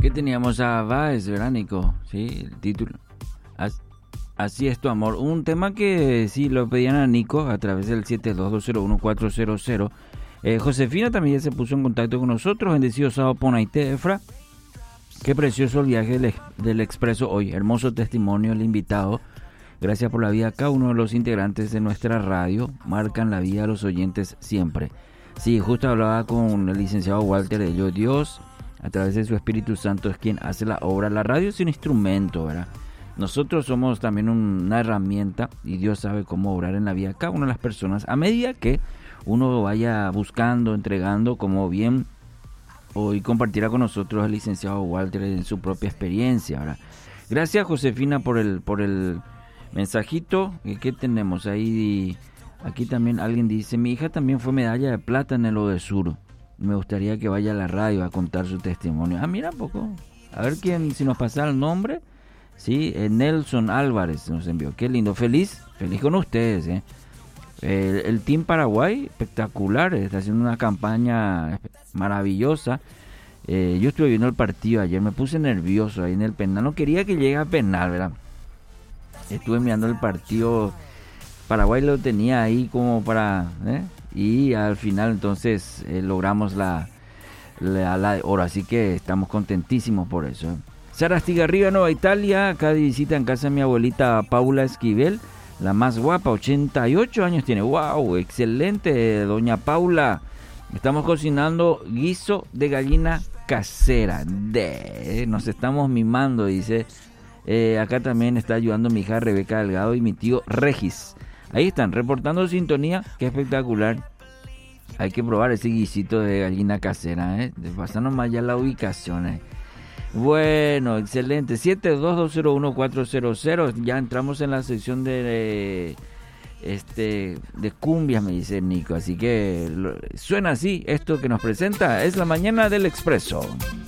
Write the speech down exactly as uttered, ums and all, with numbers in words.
¿Qué teníamos a Baez, ¿verdad, Nico? Sí, el título. As- Así es tu amor. Un tema que sí lo pedían a Nico a través del siete dos dos cero uno cuatro cero cero. Eh, Josefina también ya se puso en contacto con nosotros. Bendecido sábado Ponaite, Efra. Qué precioso el viaje del, del Expreso hoy. Hermoso testimonio el invitado. Gracias por la vida. Cada uno de los integrantes de nuestra radio marcan la vida de los oyentes siempre. Sí, justo hablaba con el licenciado Walter de Yo Dios. A través de su Espíritu Santo es quien hace la obra. La radio es un instrumento, ¿verdad? Nosotros somos también una herramienta y Dios sabe cómo obrar en la vida de cada una de las personas a medida que uno vaya buscando, entregando, como bien hoy compartirá con nosotros el licenciado Walter en su propia experiencia, ¿verdad? Gracias, Josefina, por el por el mensajito. ¿Qué tenemos ahí? Aquí también alguien dice, mi hija también fue medalla de plata en el Odesur. Me gustaría que vaya a la radio a contar su testimonio. Ah, mira, poco. A ver quién, si nos pasa el nombre. Sí, eh, Nelson Álvarez nos envió. Qué lindo. Feliz, feliz con ustedes, ¿eh? El, el Team Paraguay, espectacular. Está haciendo una campaña maravillosa. Eh, yo estuve viendo el partido ayer. Me puse nervioso ahí en el penal. No quería que llegue a penal, ¿verdad? Estuve mirando el partido. Paraguay lo tenía ahí como para... ¿eh? Y al final entonces eh, logramos la, la, la de oro, así que estamos contentísimos por eso. Sara Estigarribia, Nueva Italia, acá de visita en casa de mi abuelita Paula Esquivel, la más guapa, ochenta y ocho años tiene. ¡Wow! Excelente, doña Paula. Estamos cocinando guiso de gallina casera. De, nos estamos mimando, dice. Eh, acá también está ayudando mi hija Rebeca Delgado y mi tío Regis. Ahí están, reportando sintonía, qué espectacular. Hay que probar ese guisito de gallina casera, ¿eh? Pasarnos más ya la ubicación, ¿eh? Bueno, excelente. siete dos dos cero uno cuatro cero cero. Ya entramos en la sección de, este, de cumbia, me dice Nico. Así que lo, suena así. Esto que nos presenta es la mañana del Expreso.